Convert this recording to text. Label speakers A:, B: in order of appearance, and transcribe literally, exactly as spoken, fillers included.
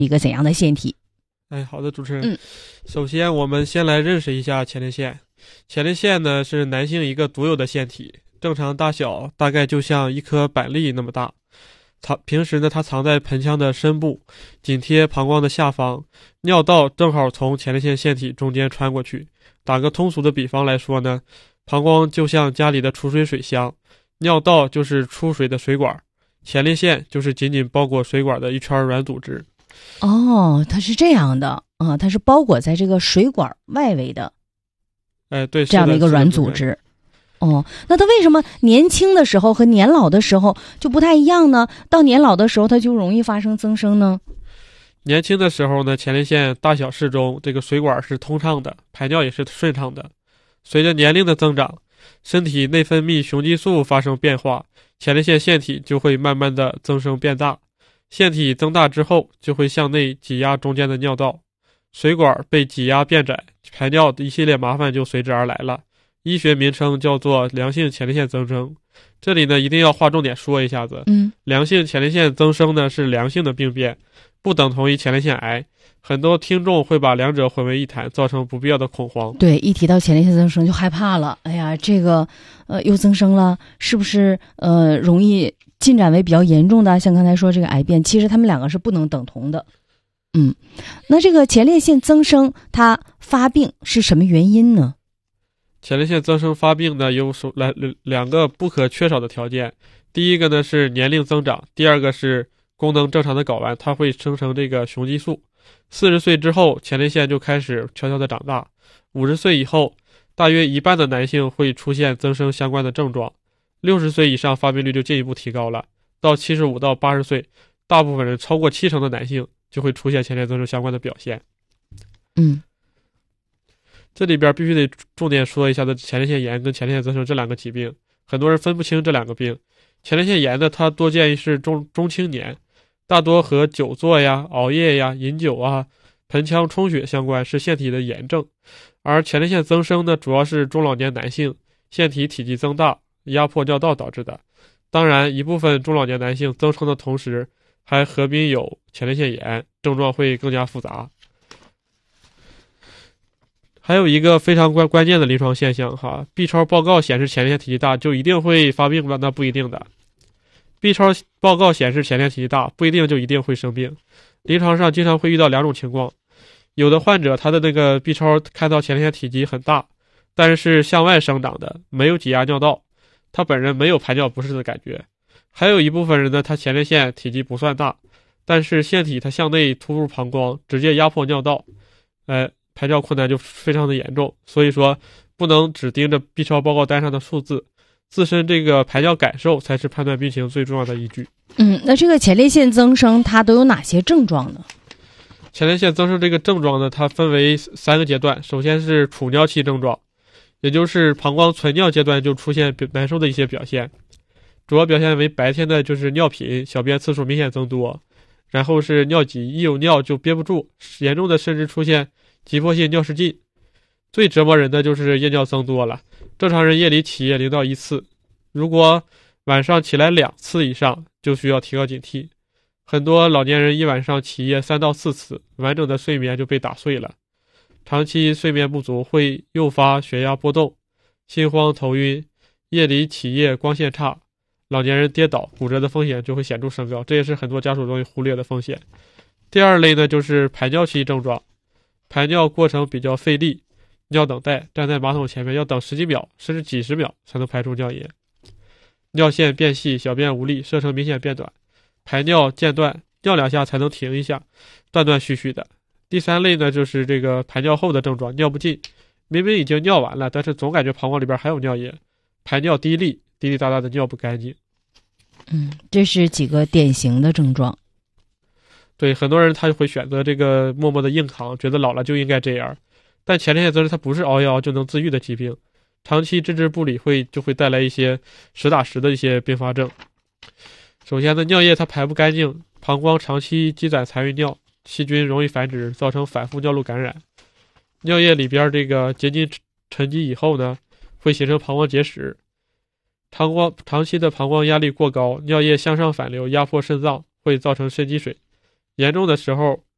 A: 一个怎样的腺体？
B: 哎，好的，主持人。
A: 嗯，
B: 首先我们先来认识一下前列腺。前列腺呢是男性一个独有的腺体，正常大小大概就像一颗板栗那么大。藏平时呢，它藏在盆腔的深部，紧贴膀胱的下方，尿道正好从前列腺腺体中间穿过去。打个通俗的比方来说呢，膀胱就像家里的储水水箱，尿道就是出水的水管，前列腺就是紧紧包裹水管的一圈软组织。
A: 哦，它是这样的啊，它是包裹在这个水管外围的，
B: 哎，对，
A: 这样的一个软组织。哦，那它为什么年轻的时候和年老的时候就不太一样呢？到年老的时候，它就容易发生增生呢？
B: 年轻的时候呢，前列腺大小适中，这个水管是通畅的，排尿也是顺畅的。随着年龄的增长，身体内分泌雄激素发生变化，前列腺腺体就会慢慢的增生变大。腺体增大之后，就会向内挤压中间的尿道，水管被挤压变窄，排尿的一系列麻烦就随之而来了。医学名称叫做良性前列腺增生。这里呢一定要划重点说一下子，
A: 嗯，
B: 良性前列腺增生呢是良性的病变，不等同于前列腺癌。很多听众会把两者混为一谈，造成不必要的恐慌。
A: 对，一提到前列腺增生就害怕了。哎呀，这个呃又增生了，是不是呃容易进展为比较严重的？像刚才说这个癌变，其实他们两个是不能等同的。嗯，那这个前列腺增生它发病是什么原因呢？
B: 前列腺增生发病呢有首来两个不可缺少的条件，第一个呢是年龄增长，第二个是功能正常的睾丸，它会生成这个雄激素。四十岁之后，前列腺就开始悄悄的长大。五十岁以后，大约一半的男性会出现增生相关的症状。六十岁以上发病率就进一步提高了，到七十五到八十岁，大部分人超过七成的男性就会出现前列腺增生相关的表现。
A: 嗯。
B: 这里边必须得重点说一下的前列腺炎跟前列腺增生这两个疾病，很多人分不清这两个病。前列腺炎呢，它多见于是中中青年，大多和久坐呀、熬夜呀、饮酒啊、盆腔充血相关，是腺体的炎症。而前列腺增生呢，主要是中老年男性腺体体积增大、压迫尿道导致的。当然，一部分中老年男性增生的同时，还合并有前列腺炎，症状会更加复杂。还有一个非常关关键的临床现象哈 ，B 超报告显示前列腺体积大就一定会发病吗？那不一定的。B 超报告显示前列腺体积大不一定就一定会生病。临床上经常会遇到两种情况，有的患者他的那个 B 超看到前列腺体积很大，但是是向外生长的，没有挤压尿道，他本人没有排尿不适的感觉。还有一部分人呢，他前列腺体积不算大，但是腺体它向内突入膀胱，直接压迫尿道，呃。排尿困难就非常的严重，所以说不能只盯着 B 超报告单上的数字，自身这个排尿感受才是判断病情最重要的依据。
A: 嗯，那这个前列腺增生它都有哪些症状呢？
B: 前列腺增生这个症状呢，它分为三个阶段。首先是储尿期症状，也就是膀胱存尿阶段就出现难受的一些表现，主要表现为白天的就是尿频，小便次数明显增多，然后是尿急，一有尿就憋不住，严重的甚至出现急迫性尿失禁。最折磨人的就是夜尿增多了，正常人夜里起夜零到一次，如果晚上起来两次以上就需要提高警惕。很多老年人一晚上起夜三到四次，完整的睡眠就被打碎了。长期睡眠不足会诱发血压波动、心慌头晕，夜里起夜光线差，老年人跌倒骨折的风险就会显著升高，这也是很多家属容易忽略的风险。第二类呢就是排尿期症状，排尿过程比较费力，尿等待，站在马桶前面要等十几秒甚至几十秒才能排出尿液，尿线变细，小便无力，射程明显变短，排尿间断，尿两下才能停一下，断断续续的。第三类呢就是这个排尿后的症状，尿不尽，明明已经尿完了，但是总感觉膀胱里边还有尿液，排尿滴沥，滴滴答答的尿不干净。
A: 嗯，这是几个典型的症状。
B: 对，很多人他会选择这个默默的硬扛，觉得老了就应该这样。但前列腺增生它不是熬一熬就能自愈的疾病，长期置之不理会就会带来一些实打实的一些并发症。首先呢，尿液它排不干净，膀胱长期积攒残余尿，细菌容易繁殖，造成反复尿路感染。尿液里边这个结晶沉积以后呢，会形成膀胱结石。膀胱长期的膀胱压力过高，尿液向上反流，压迫肾脏，会造成肾积水。严重的时候